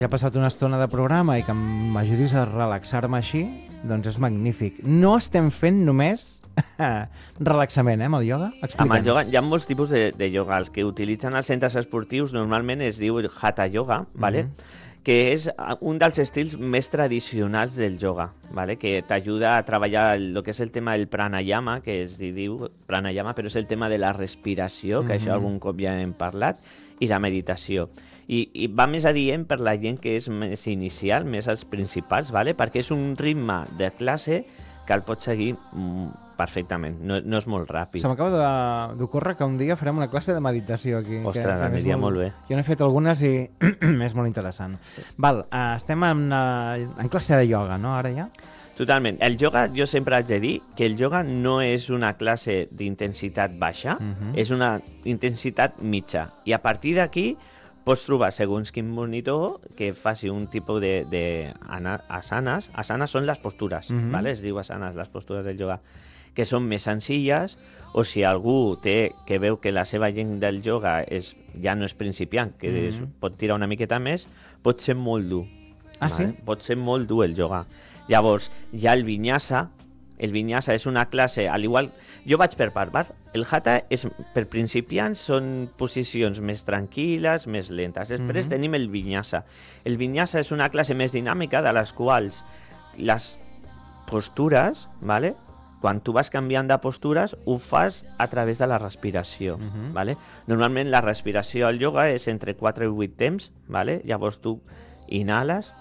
Ja ha passat una estona de programa i que m'ajudis a relaxar-me així, doncs és magnífic. No estem fent només relaxament, amb el ioga? Explica'ns. Amb el ioga hi ha molts tipus de ioga. Els que utilitzen els centres esportius normalment es diu Hatha Yoga, ¿vale? Que és un dels estils més tradicionals del yoga, ¿vale? Que t'ajuda a treballar el que és el tema del pranayama, que es diu pranayama, però és el tema de la respiració, que això algun cop ja hem parlat, i la meditació. I va més adient per la gent que és més inicial, més els principals, ¿vale? Perquè és un ritme de classe que el pots seguir perfectament, no és molt ràpid. Se m'acaba d'ocórrer que un dia farem una classe de meditació aquí. Ostres, aniria molt bé. Jo n'he fet algunes i és molt interessant. Val, estem en classe de ioga, no, ara ja? Totalment. El yoga, jo sempre haig de dir que el yoga no és una classe d'intensitat baixa, és una intensitat mitja. I a partir d'aquí pots trobar, segons quin monitor, que faci un tipus de asanas. Asanas són les postures, ¿vale? Es diu asanas, les postures del yoga, que són més senzilles, o si algú que veu que la seva gent del yoga ja no és principiant, que pot tirar una miqueta més, pot ser molt dur. Ah, ¿vale? sí? Pot ser molt dur el yoga. Llavors, hi ha el vinyasa. El vinyasa és una classe, al igual... Jo vaig per part, ¿vale? El hatha per principiants són posicions més tranquil·les, més lentes. Després tenim el vinyasa. El vinyasa és una classe més dinàmica de les quals les postures, ¿vale? Quan tu vas canviant de postures, ho fas a través de la respiració, ¿vale? Normalment la respiració al yoga és entre 4 i 8 temps, ¿vale? Llavors tu inhales,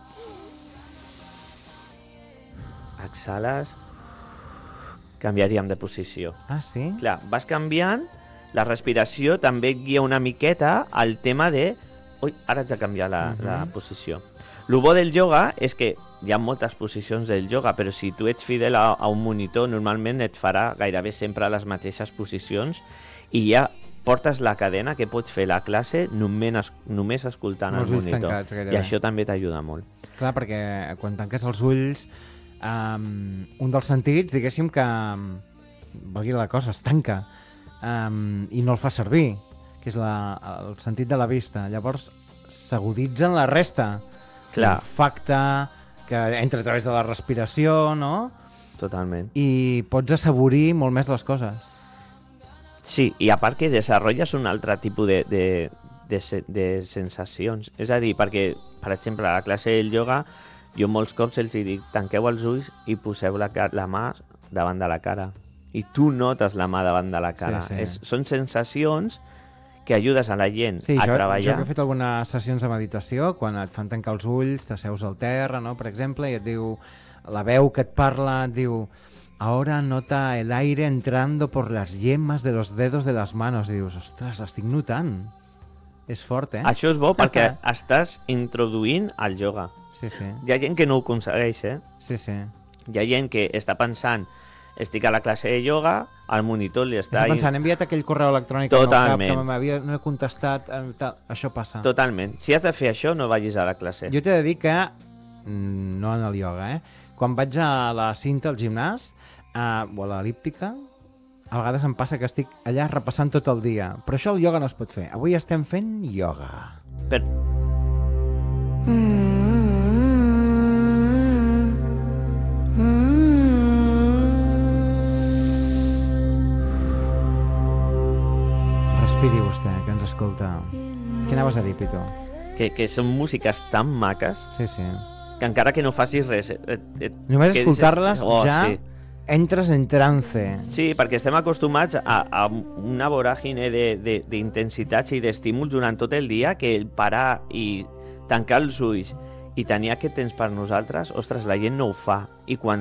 exhales, canviaríem de posició. Ah, sí? Clar, vas canviant, la respiració també guia una miqueta al tema de... Ui, ara haig de canviar la posició. El bo del yoga és que hi ha moltes posicions del yoga, però si tu ets fidel a un monitor, normalment et farà gairebé sempre les mateixes posicions i ja portes la cadena que pots fer la classe només escoltant el monitor. Tancats, I això també t'ajuda molt. Clar, perquè quan tanques els ulls, un dels sentits, diguéssim que, valgui la cosa, es tanca i no el fa servir, que és el sentit de la vista. Llavors s'aguditzen la resta. Clar. L'olfacte, que entra a través de la respiració, no? Totalment. I pots assaborir molt més les coses. Sí, i a part que desenvolupes un altre tipus de sensacions. És a dir, perquè, per exemple, a la classe del yoga, jo molts cops els dic, tanqueu els ulls i poseu la mà davant de la cara. I tu notes la mà davant de la cara. Sí, sí. Són sensacions que ajudes a la gent a treballar. Jo he fet algunes sessions de meditació, quan et fan tancar els ulls, t'asseus al terra, no? Per exemple, i et diu, la veu que et parla et diu, ahora nota el aire entrando por las yemas de los dedos de las manos. I dius, ostres, l'estic notant. És fort, eh? Això és bo perquè estàs introduint el yoga. Sí, sí. Hi ha gent que no ho aconsegueix, eh? Sí, sí. Hi ha gent que està pensant, estic a la classe de yoga, al monitor li està... Està pensant, he enviat aquell correu electrònic Totalment. que no he contestat, això passa. Totalment. Si has de fer això, no vagis a la classe. Jo t'he de dir que, no en el ioga, quan vaig a la cinta al gimnàs, o a l'elíptica, a vegades em passa que estic allà repassant tot el dia. Però això el ioga no es pot fer. Avui estem fent ioga. Respiri vostè, que ens escolta. Què anaves a dir, Pito? Que són músiques tan maques Sí, sí. que encara que no facis res... Només escoltar-les ja sí. entres en trance. Sí, perquè estem acostumats a una voràgine d'intensitats i d'estímuls durant tot el dia, que el parar i tancar els ulls i tenir aquest temps per nosaltres, ostres, la gent no ho fa. I quan